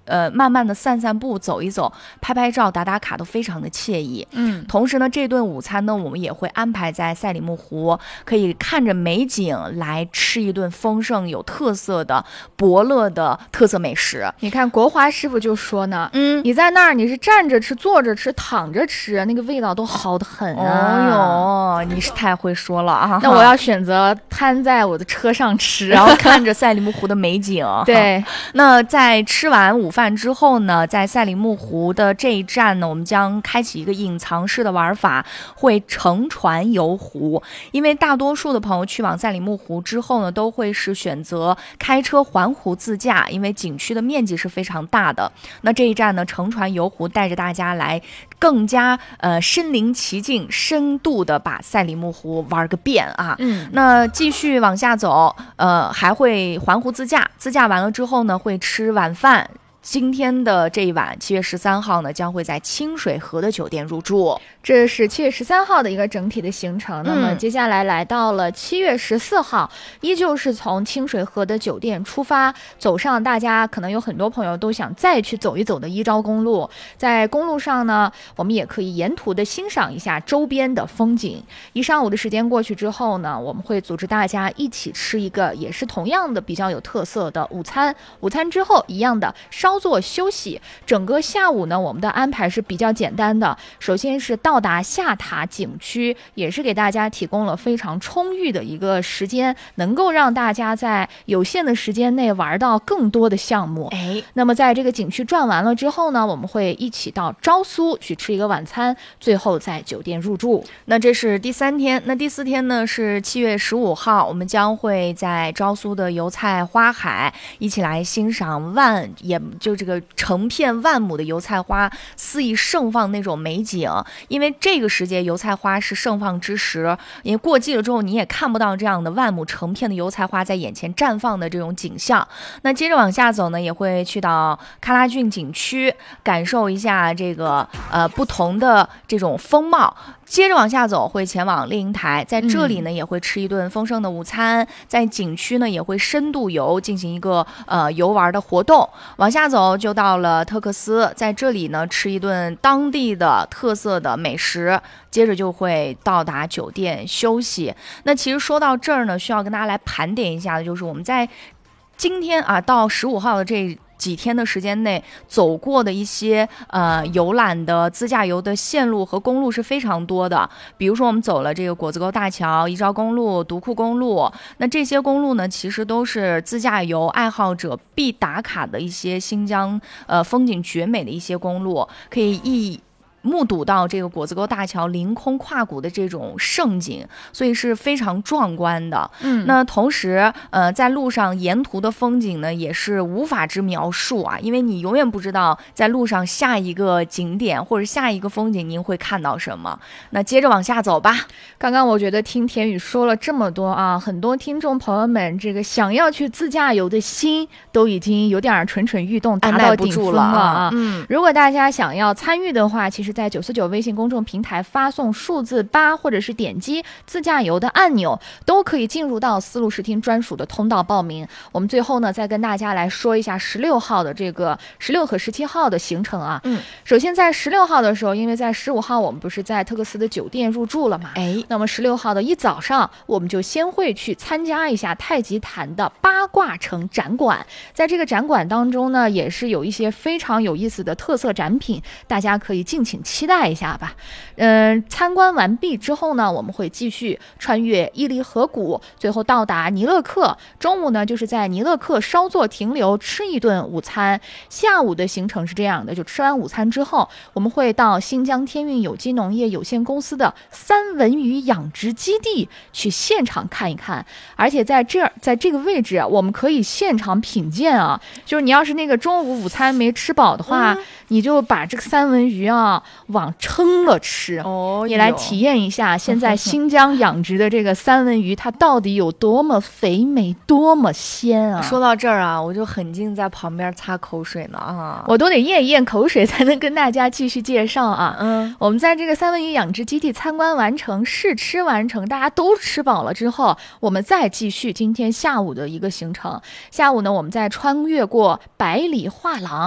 慢慢的散散步走一走，拍拍照打打卡都非常的惬意。同时呢这顿午餐呢我们也会安排在赛里木湖，可以看着美景来吃一顿丰盛有特色的伯乐的特色美食。 你看国华师傅就说呢，你在那儿你是站着吃坐着吃躺着吃，那个味道都好得很啊。你是太会说了啊。 那我要选择瘫在我的车上吃， 然后看着赛里木湖的美景。 对， 那在吃完午饭之后呢，在赛里木湖的这一站呢，我们将开启一个隐藏式的玩法，会乘船游湖。因为大多数的朋友去往赛里木湖之后呢，都会是选择开车环湖自驾，因为景区的面积是非常大的。那这一站呢，乘船游湖带着大家来更加身临其境深度的把赛里木湖玩个遍啊。那继续往下走，还会环湖自驾，自驾完了之后呢，会吃晚饭。今天的这一晚7月13号呢，将会在清水河的酒店入住。 这是7月13号的一个整体的行程。那么接下来来到了7月14号，依旧是从清水河的酒店出发，走上大家可能有很多朋友都想再去走一走的一招公路。在公路上呢，我们也可以沿途的欣赏一下周边的风景。一上午的时间过去之后呢，我们会组织大家一起吃一个也是同样的比较有特色的午餐。午餐之后一样的稍作休息。整个下午呢，我们的安排是比较简单的。首先是到达下塔景区，也是给大家提供了非常充裕的一个时间，能够让大家在有限的时间内玩到更多的项目。那么在这个景区转完了之后呢，我们会一起到昭苏去吃一个晚餐，最后在酒店入住。 那这是第3天。那第4天呢是7月15号，我们将会在昭苏的油菜花海一起来欣赏也就这个成片万亩的油菜花肆意盛放那种美景。因为这个时节油菜花是盛放之时，因为过季了之后你也看不到这样的万亩成片的油菜花在眼前绽放的这种景象。那接着往下走呢，也会去到喀拉峻景区，感受一下这个不同的这种风貌。接着往下走会前往猎鹰台，在这里呢也会吃一顿丰盛的午餐。在景区呢也会深度游，进行一个游玩的活动。往下走就到了特克斯，在这里呢吃一顿当地的特色的美食，接着就会到达酒店休息。那其实说到这儿呢，需要跟大家来盘点一下的就是我们在今天到15号的这几天的时间内走过的一些游览的自驾游的线路和公路是非常多的。比如说我们走了这个果子沟大桥、宜昭公路、独库公路，那这些公路呢其实都是自驾游爱好者必打卡的一些新疆风景绝美的一些公路，可以目睹到这个果子沟大桥凌空跨谷的这种盛景，所以是非常壮观的。那同时在路上沿途的风景呢也是无法之描述啊，因为你永远不知道在路上下一个景点或者下一个风景您会看到什么。那接着往下走吧。 刚刚我觉得听田雨说了这么多啊，很多听众朋友们这个想要去自驾游的心都已经有点蠢蠢欲动，达到顶峰了啊。如果大家想要参与的话，其实在949微信公众平台发送数字8，或者是点击自驾游的按钮，都可以进入到丝路视听专属的通道报名。我们最后呢再跟大家来说一下16号的这个16和17号的行程啊。首先在16号的时候，因为在15号我们不是在特克斯的酒店入住了嘛，那么16号的一早上我们就先会去参加一下太极坛的八卦城展馆。在这个展馆当中呢，也是有一些非常有意思的特色展品，大家可以敬请期待一下吧。参观完毕之后呢，我们会继续穿越伊犁河谷，最后到达尼勒克。中午呢就是在尼勒克稍作停留，吃一顿午餐。下午的行程是这样的，就吃完午餐之后，我们会到新疆天运有机农业有限公司的三文鱼养殖基地去现场看一看。而且在这个位置我们可以现场品鉴啊，就是你要是那个中午午餐没吃饱的话，你就把这个三文鱼啊往撑了吃，你来体验一下现在新疆养殖的这个三文鱼它到底有多么肥美多么鲜啊。 说到这儿啊，我就很近在旁边擦口水呢啊， 我都得咽一咽口水才能跟大家继续介绍啊。我们在这个三文鱼养殖基地参观完成，试吃完成，大家都吃饱了之后，我们再继续今天下午的一个行程。下午呢，我们再穿越过百里画廊，